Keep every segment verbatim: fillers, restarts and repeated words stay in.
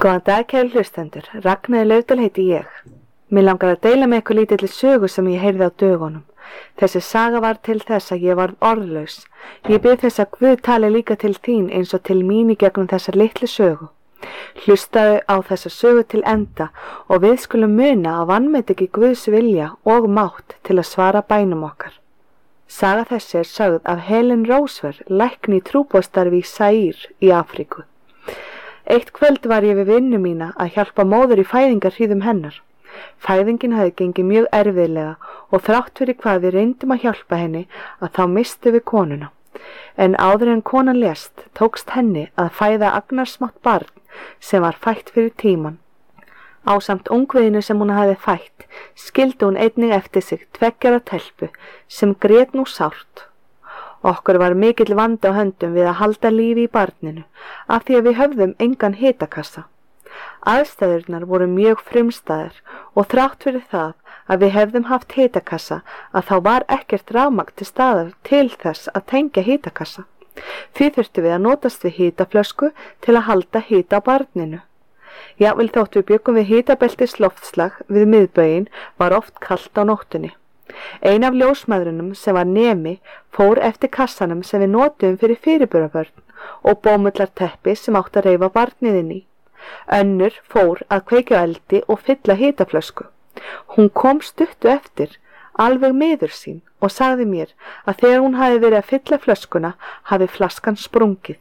Góðan dag, kæru hlustendur. Ragnheiður Laufdal heiti ég. Mig langar að deila með ykkur lítilli sögu sem ég heyrði á dögunum. Þessi saga var til þess að ég var orðlaus. Ég bið þess að Guð tali líka til þín eins og til mín í gegnum þessar litlu sögu. Hlustaðu á þessa sögu til enda og við skulum muna að vanmeta ekki Guðs vilja og mátt til að svara bænum okkar. Saga þessi er sögð af Helen Roosevelt, lækni í trúboðsstarfi í Zaire í Afríku. Eitt kvöld var ég við vinnu mína að hjálpa móður í fæðingarhríðum hennar. Fæðingin hafði gengið mjög erfiðlega og þrátt fyrir hvað við reyndum að hjálpa henni að þá misstu við konuna. En áður en konan lést tókst henni að fæða agnarsmátt barn sem var fætt fyrir tíman. Ásamt ungviðinu sem hún hafði fætt skildi hún einnig eftir sig tveggjara telpu sem grét nú sárt. Okkur var mikill vandi á höndum við að halda lífi í barninu af því að við höfðum engan hitakassa. Aðstæðurnar voru mjög frumstæðar og þrátt fyrir það að við hefðum haft hitakassa að þá var ekkert rafmagn til staðar til þess að tengja hitakassa. Því þurftum við að notast við hitaflösku til að halda hita á barninu. Jafnvel þótt við bjöggum við hitabeltis loftslag við miðbögin var oft kalt á nóttunni. Ein af ljósmæðrunum sem var nemi fór eftir kassanum sem við notuðum fyrir fyrirburabörn og bómullarteppi sem átt að reifa barnið inn í. Önnur fór að kveikja eldi og fylla hitaflösku. Hún kom stuttu eftir, alveg miður sín og sagði mér að þegar hún hafi verið að fylla flöskuna hafi flaskan sprungið.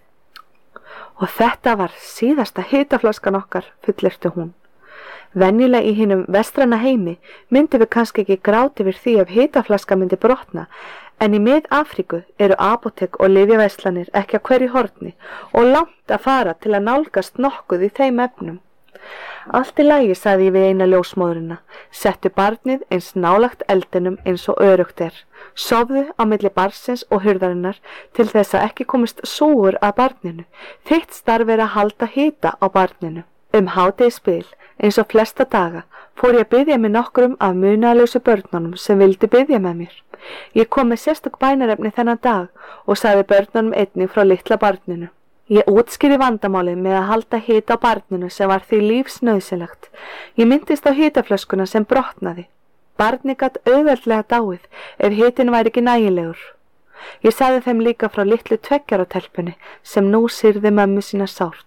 Og þetta var síðasta hitaflaskan okkar, fullyrti hún. Venjulega í hinum vestræna heimi myndum við kannski ekki gráta yfir því ef hitaflaska myndi brotna, en í Mið-Afríku eru apótek og lyfjaverslanir ekki á hverju horni og langt að fara til að nálgast nokkuð í þeim efnum. Allt í lagi, sagði ég við eina ljósmóðurina, settu barnið eins nálagt eldinum eins og örugt er. Sofðu á milli barnsins og hurðarinnar til þess að ekki komist súgur að barninu. Þitt starf er að halda hita á barninu. Um hádegisbil, eins og flesta daga, fór ég að biðja með nokkrum af munaðarlausu börnunum sem vildi biðja með mér. Ég kom með sérstök bænarefni þennan dag og sagði börnunum einnig frá litla barninu. Ég útskýrði vandamálið með að halda hita á barninu sem var því lífsnauðsynlegt. Ég minntist á hitaflöskuna sem brotnaði. Barnið gat auðveldlega dáið ef hitin væri ekki nægilegur. Ég sagði þeim líka frá litlu tveggjara-telpunni sem nú syrði mömmu sína sárt.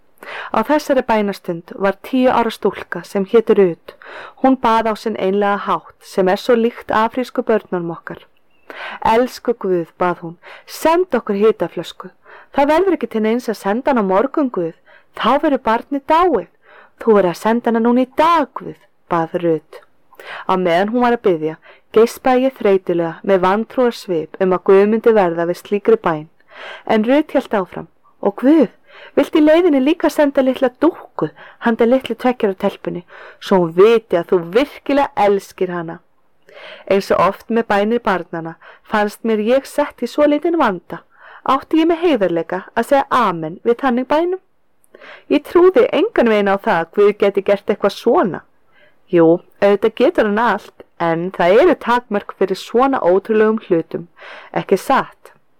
Á þessari bænastund var tíu ára stúlka sem hétur Rut. Hún bað á sinn einlega hátt sem er svo líkt afrísku börnunum okkar. Elsku Guð, bað hún, send okkur hitaflösku. Það verður ekki til neins að senda hana á morgun, Guð. Þá verður barnið dáið. Þú verður að senda hana núna í dag, Guð, bað Rut. Á meðan hún var að biðja, geispaði ég þreytulega með vantrúar svip um að Guð myndi verða við slíkri bæn. En Rut hélt áfram, og Guð, vilt í leiðinni líka senda litla dúkku handa litlu tveggjara-telpunni svo hún viti að þú virkilega elskir hana. Eins og oft með bænir barnana fannst mér ég sett í svo lítinn vanda. Átti ég með heiðarleika að segja amen við þannig bænum? Ég trúði engan veginn á það að Guð geti gert eitthvað svona. Jú, auðvitað getur hann allt, en það eru takmörk fyrir svona ótrúlegum hlutum, ekki satt.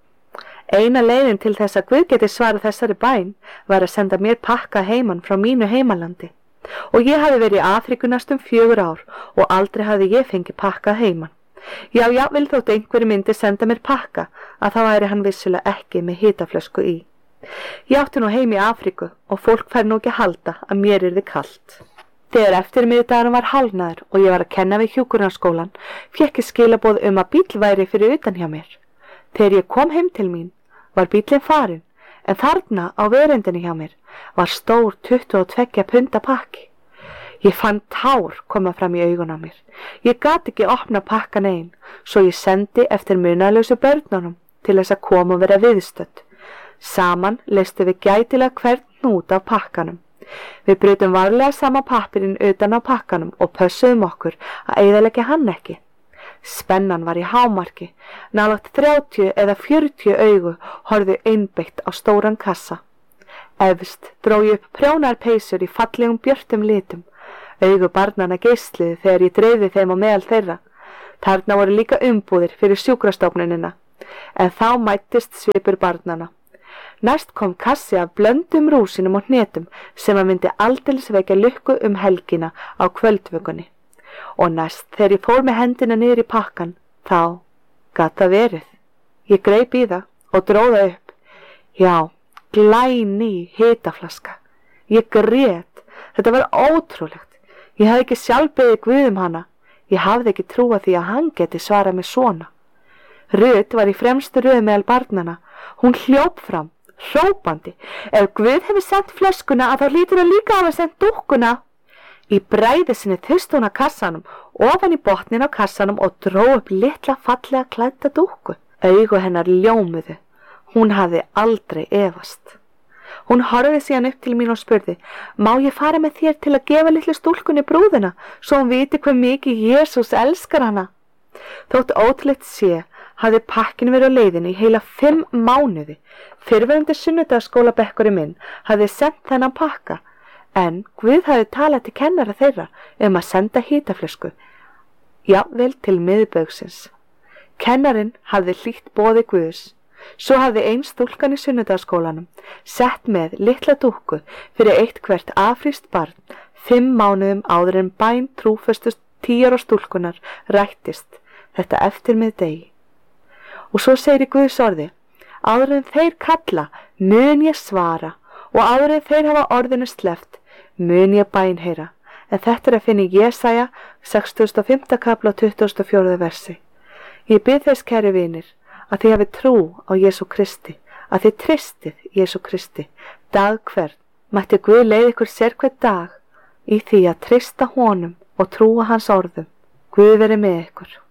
Eina leiðin til þess að Guð geti svarað þessari bæn var að senda mér pakka heiman frá mínu heimalandi. Og ég hafi verið í Afríku næstum fjögur ár og aldrei hafi ég fengið pakka heiman. Já, jafnvel þótt einhverju myndi senda mér pakka að þá væri hann vissulega ekki með hitaflösku í. Ég átti nú heim í Afríku og fólk fær nú ekki að halda að mér yrði kalt. Þegar eftirmiðdagurinn var hálfnaður og ég var að kenna við hjúkrunarskólann, fékk ég skilaboð um að bíll væri fyrir utan hjá mér. Þegar ég kom heim til mín, var bíllinn farinn, en þarna á veröndinni hjá mér var stór tuttugu og tveggja punda pakki. Ég fann tár koma fram í augun á mér. Ég gat ekki opna pakkan ein, svo ég sendi eftir munaðarlausu börnunum til þess að koma og vera viðstödd. Saman leystum við gætilega hvern hnút af pakkanum. Við brutum varlega sama pappirinn utan á pakkanum og pössuðum okkur að eyðileggja hann ekki. Spennan var í hámarki, nálægt þrjátíu eða fjörutíu augu horfðu einbeitt á stóran kassa. Efst dró ég upp prjónar peysur í fallegum björtum litum. Augu barnanna geisluðu þegar ég dreifði þeim á meðal þeirra. Þarna voru líka umbúðir fyrir sjúkrastofnunina, en þá mættist svipur barnanna. Næst kom kassi af blöndum rúsinum og hnetum sem að myndi aldeilis vekja lukku um helgina á kvöldvökunni. Og næst þegar ég fór með hendina niður í pakkan, þá gat það verið. Ég greip í það og dró það upp. Já, glæný hitaflaska. Ég grét. Þetta var ótrúlegt. Ég hafði ekki sjálf beðið Guð um hana. Ég hafði ekki trúað því að hann geti svarað mig svona. Rut var í fremstu röð meðal barnanna. Hún hljóp fram, hrópandi. Ef Guð hefði sendt flöskuna að þá hlýtur hann líka hafa sendt dúkkuna. Í bræði sinni þusti hún að kassanum, ofan í botnin á kassanum og dró upp litla fallega klædda dúkku. Augu hennar ljómuðu. Hún hafði aldrei efast. Hún horfði síðan upp til mín og spurði, má ég fara með þér til að gefa litlu stúlkunni brúðuna, svo hún viti hve mikið Jesús elskar hana? Þótt ótrúlegt sé, hafði pakkin verið á leiðinu í heila fimm mánuði. Fyrrverandi sunnudagsskólabekkurinn minn hafði sendt þennan pakka, en Guð hafði talað til kennara þeirra um að senda hitaflösku, jafnvel til miðbaugsins. Kennarinn hafði hlýtt boði Guðs. Svo hafði ein stúlkan í sunnudagsskólanum sett með litla dúkku fyrir eitt hvert afrískt barn fimm mánuðum áður en bæn trúföstu tíu ára stúlkunar rættist þetta eftirmið degi. Og svo segir í Guðs orði, áður en þeir kalla mun ég svara og áður en þeir hafa orðinu sleppt mun ég bænheyra. En þetta er að finna í Jesaja sextugasta og fimmta kafla og tuttugasta og fjórða versi. Ég bið þess, kæri vinir, að þið hafi trú á Jesú Kristi, að þið tristið Jesú Kristi, dag hvern. Mætti Guð leiða ykkur sérhvern dag í því að trista honum og trúa hans orðum. Guð veri með ykkur.